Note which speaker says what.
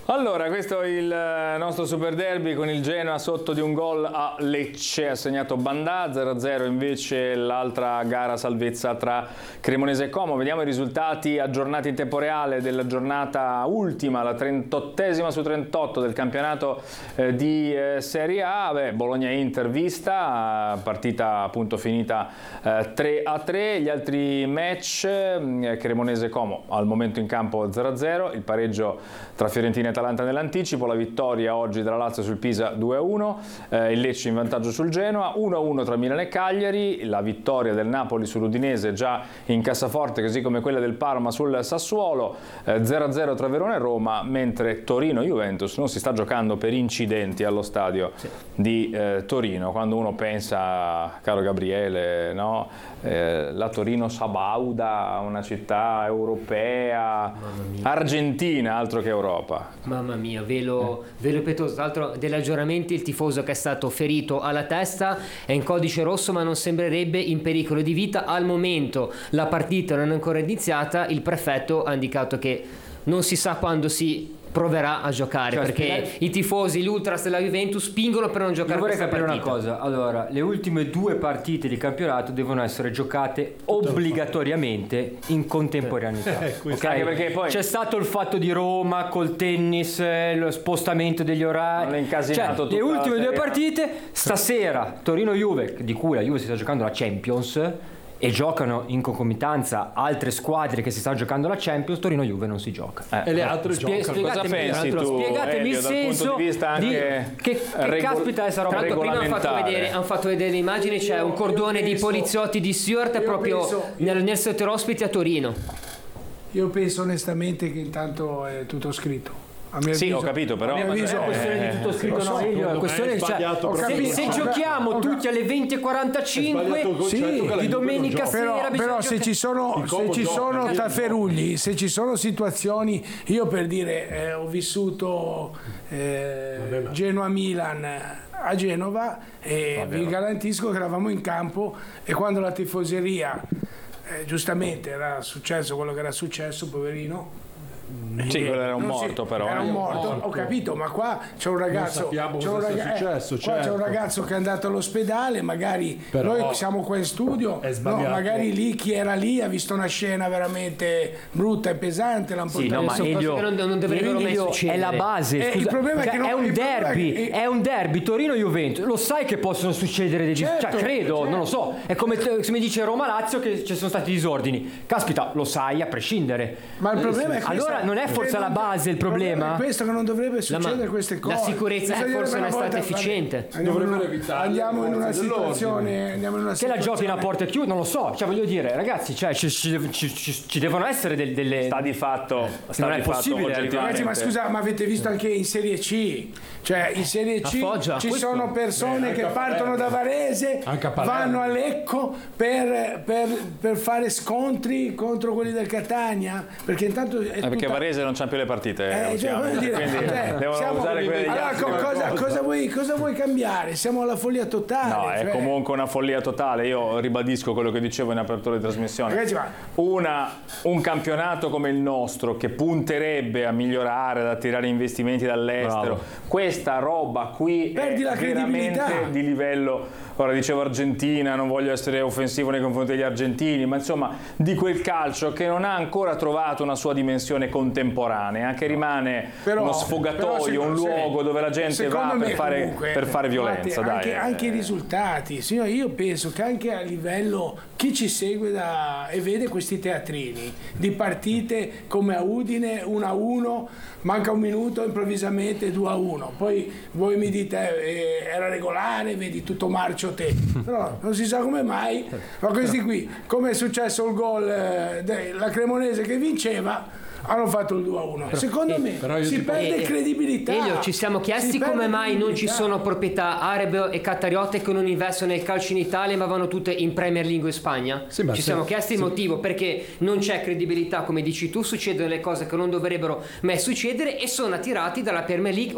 Speaker 1: Allora, questo è il nostro super derby con il Genoa sotto di un gol a Lecce, ha segnato Bandà, 0-0 invece l'altra gara salvezza tra Cremonese e Como. Vediamo i risultati aggiornati in tempo reale della giornata ultima, la 38esima su 38 del campionato di Serie A. Bologna-Inter vista, partita appunto finita 3-3, gli altri match, Cremonese-Como al momento in campo 0-0, il pareggio tra Fiorentina e Atalanta nell'anticipo, la vittoria oggi della Lazio sul Pisa 2-1, il Lecce in vantaggio sul Genoa, 1-1 tra Milan e Cagliari, la vittoria del Napoli sull'Udinese già in cassaforte, così come quella del Parma sul Sassuolo, 0-0 tra Verona e Roma, mentre Torino-Juventus non si sta giocando per incidenti allo stadio di Torino. Quando uno pensa, caro Gabriele, no? La Torino sabauda, una città europea, argentina, altro che Europa.
Speaker 2: Mamma mia, velo pietoso. Tra l'altro degli aggiornamenti, il tifoso che è stato ferito alla testa è in codice rosso, ma non sembrerebbe in pericolo di vita al momento. La partita non è ancora iniziata, il prefetto ha indicato che non si sa quando si proverà a giocare, perché i tifosi, l'Ultras della Juventus spingono per non giocare.
Speaker 3: Io vorrei capire una cosa. Allora, le ultime 2 partite di campionato devono essere giocate obbligatoriamente in contemporaneità.
Speaker 1: Okay? Anche perché poi
Speaker 3: c'è stato il fatto di Roma col tennis, lo spostamento degli orari. Le ultime 2 partite, stasera Torino-Juve, di cui la Juve si sta giocando la Champions, e giocano in concomitanza altre squadre che si stanno giocando la Champions, Torino-Juve non si gioca.
Speaker 4: E le altre giocano.
Speaker 1: Cosa pensi tu,
Speaker 3: spiegatemi il senso che caspita essa roba.
Speaker 2: Prima hanno fatto vedere le immagini, c'è un cordone di poliziotti di Stewart proprio nel settore ospiti a Torino.
Speaker 5: Io penso onestamente che intanto è tutto scritto.
Speaker 1: Sì, ho capito, però
Speaker 3: è questione di tutto scritto, la questione se giochiamo tutti alle 20:45 di domenica sera,
Speaker 5: però se ci sono tafferugli, se ci sono situazioni, io per dire ho vissuto Genoa-Milan a Genova e vi garantisco che eravamo in campo e quando la tifoseria giustamente era successo quello che era successo, poverino.
Speaker 1: Sì, quello era un morto, però.
Speaker 5: Era un morto, ho capito, ma qua c'è un ragazzo. C'è un ragazzo che è andato all'ospedale, magari però, noi siamo qua in studio, magari lì chi era lì ha visto una scena veramente brutta e pesante.
Speaker 2: Non dovrebbero mai succedere.
Speaker 3: È la base.
Speaker 5: Il problema è che
Speaker 3: è un derby Torino-Juventus. Lo sai che possono succedere dei credo, non lo so. È come se mi dice Roma-Lazio che ci sono stati disordini. Caspita, lo sai a prescindere.
Speaker 5: Ma il problema è che
Speaker 3: allora non è forse la base il problema?
Speaker 5: È questo che non dovrebbe succedere queste cose.
Speaker 2: La sicurezza forse non è stata efficiente.
Speaker 5: Andiamo in una situazione
Speaker 3: che la giochi a porte chiuse, non lo so. Voglio dire, ragazzi, ci devono essere delle.
Speaker 1: Sta di fatto.
Speaker 3: Non è possibile.
Speaker 5: Ragazzi, ma scusa, ma avete visto anche in Serie C? Cioè, in Serie C ci sono persone che partono da Varese, vanno a Lecco per fare scontri contro quelli del Catania. Perché intanto
Speaker 1: perché Varese non c'ha più le partite,
Speaker 5: devono usare quelle degli altri. Cosa vuoi cambiare? Siamo alla follia totale.
Speaker 1: No, è comunque una follia totale. Io ribadisco quello che dicevo in apertura di trasmissione.
Speaker 5: Ragazzi,
Speaker 1: un campionato come il nostro che punterebbe a migliorare, ad attirare investimenti dall'estero, questa roba qui
Speaker 5: perdi la credibilità
Speaker 1: di livello. Ora dicevo Argentina, non voglio essere offensivo nei confronti degli argentini, ma insomma di quel calcio che non ha ancora trovato una sua dimensione contemporanea, che rimane uno sfogatoio, un luogo dove la gente va per fare violenza.
Speaker 5: Anche i risultati, signor, io penso che anche a livello chi ci segue e vede questi teatrini di partite come a Udine 1-1, manca un minuto, improvvisamente 2-1, poi voi mi dite era regolare, vedi tutto marcio te, però non si sa come mai, ma questi qui, come è successo il gol la Cremonese che vinceva, hanno fatto il 2-1. Secondo me si perde credibilità.
Speaker 2: Elio, ci siamo chiesti come mai non ci sono proprietà arabe e qatariote che non investono nel calcio in Italia ma vanno tutte in Premier League in Spagna? Ci siamo chiesti il motivo, perché non c'è credibilità, come dici tu, succedono le cose che non dovrebbero mai succedere e sono attirati dalla Premier League